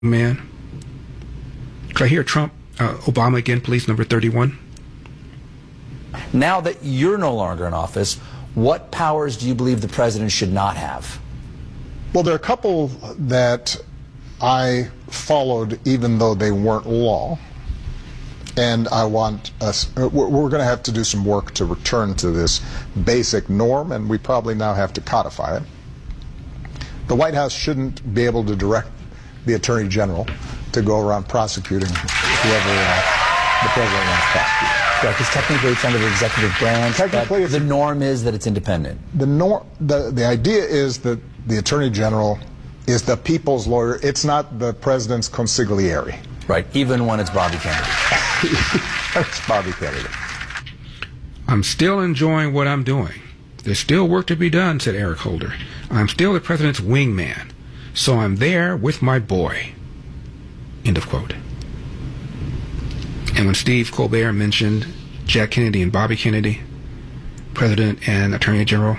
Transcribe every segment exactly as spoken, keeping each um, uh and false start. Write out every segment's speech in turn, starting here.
Man. Could I hear Trump, uh, Obama again, please, number thirty-one? Now that you're no longer in office, what powers do you believe the president should not have? Well, there are a couple that I followed even though they weren't law. And I want us, we're going to have to do some work to return to this basic norm, and we probably now have to codify it. The White House shouldn't be able to direct the Attorney General to go around prosecuting whoever uh, the president wants prosecuted. Right, because technically it's under the executive branch. Technically, the norm is that it's independent. The norm, the the idea is that the Attorney General is the people's lawyer. It's not the president's consigliere. Right, even when it's Bobby Kennedy. It's Bobby Kennedy. I'm still enjoying what I'm doing. There's still work to be done, said Eric Holder. I'm still the president's wingman, so I'm there with my boy. End of quote. And when Steve Colbert mentioned Jack Kennedy and Bobby Kennedy, President and Attorney General,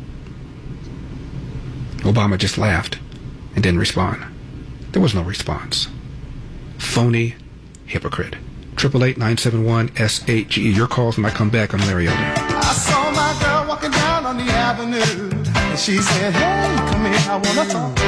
Obama just laughed and didn't respond. There was no response. Phony hypocrite. triple eight nine seven one S eight G E. Your calls when I come back on Larry Elder. I saw my girl walking down on the avenue, and she said, hey, come here, I want to talk to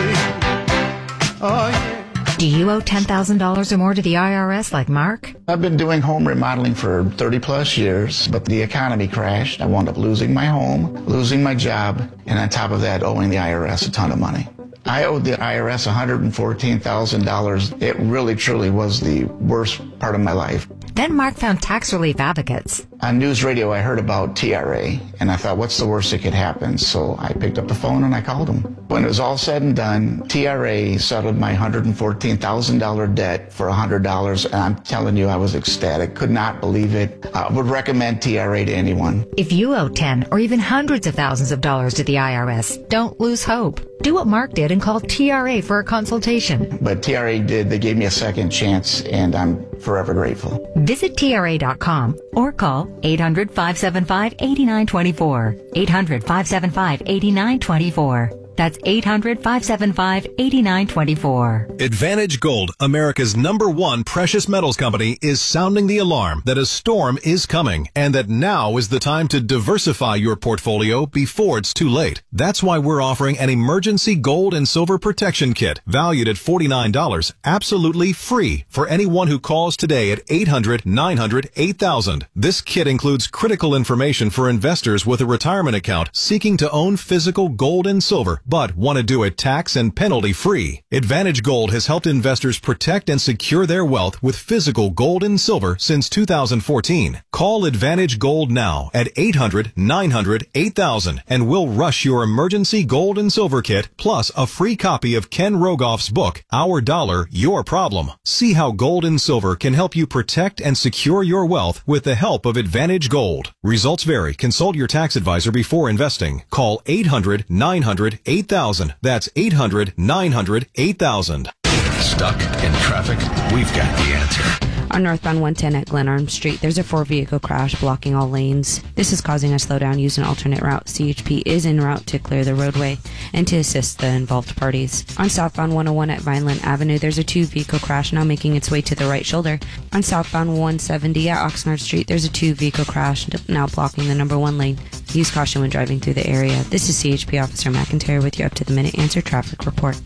you. Oh, yeah. Do you owe ten thousand dollars or more to the I R S like Mark? I've been doing home remodeling for thirty plus years, but the economy crashed. I wound up losing my home, losing my job, and on top of that, owing the I R S a ton of money. I owed the I R S one hundred fourteen thousand dollars. It really, truly was the worst part of my life. Then Mark found tax relief advocates. On news radio, I heard about T R A, and I thought, what's the worst that could happen? So I picked up the phone and I called them. When it was all said and done, T R A settled my one hundred fourteen thousand dollars debt for one hundred dollars, and I'm telling you, I was ecstatic. Could not believe it. I would recommend T R A to anyone. If you owe ten or even hundreds of thousands of dollars to the I R S, don't lose hope. Do what Mark did and call T R A for a consultation. But T R A did. They gave me a second chance, and I'm forever grateful. Visit T R A dot com or call eight hundred, five seven five, eight nine two four. eight hundred, five seven five, eight nine two four. That's eight hundred, five seven five, eight nine two four. Advantage Gold, America's number one precious metals company, is sounding the alarm that a storm is coming and that now is the time to diversify your portfolio before it's too late. That's why we're offering an emergency gold and silver protection kit valued at forty-nine dollars, absolutely free for anyone who calls today at eight hundred, nine hundred, eight thousand. This kit includes critical information for investors with a retirement account seeking to own physical gold and silver, but want to do it tax and penalty free. Advantage Gold has helped investors protect and secure their wealth with physical gold and silver since two thousand fourteen. Call Advantage Gold now at eight hundred, nine hundred, eight thousand and we'll rush your emergency gold and silver kit plus a free copy of Ken Rogoff's book, Our Dollar, Your Problem. See how gold and silver can help you protect and secure your wealth with the help of Advantage Gold. Results vary. Consult your tax advisor before investing. Call eight hundred, nine hundred, eight thousand. That's eight hundred, nine hundred, eight thousand. Stuck in traffic? We've got the answer. On northbound one ten at Glenarm Street, there's a four-vehicle crash blocking all lanes. This is causing a slowdown. Use an alternate route. C H P is en route to clear the roadway and to assist the involved parties. On southbound one oh one at Vineland Avenue, there's a two-vehicle crash now making its way to the right shoulder. On southbound one seventy at Oxnard Street, there's a two-vehicle crash now blocking the number one lane. Use caution when driving through the area. This is C H P Officer McIntyre with your up-to-the-minute answer traffic report.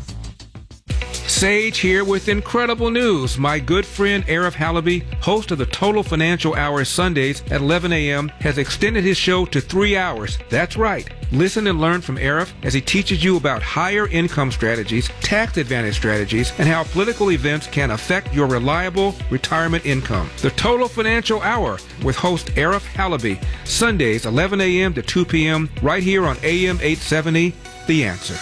Sage here with incredible news. My good friend Arif Halaby, host of the Total Financial Hour Sundays at eleven a.m., has extended his show to three hours. That's right. Listen and learn from Arif as he teaches you about higher income strategies, tax advantage strategies, and how political events can affect your reliable retirement income. The Total Financial Hour with host Arif Halaby, Sundays eleven a.m. to two p.m. right here on A M eight seventy, The Answer.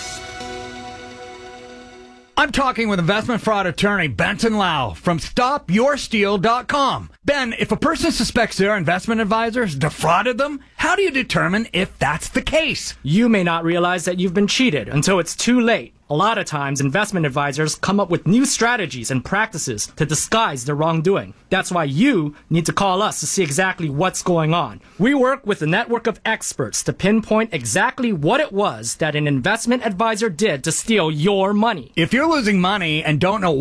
I'm talking with investment fraud attorney Benton Lau from stop your steal dot com. Ben, if a person suspects their investment advisors defrauded them, how do you determine if that's the case? You may not realize that you've been cheated until it's too late. A lot of times, investment advisors come up with new strategies and practices to disguise their wrongdoing. That's why you need to call us to see exactly what's going on. We work with a network of experts to pinpoint exactly what it was that an investment advisor did to steal your money. If you're losing money and don't know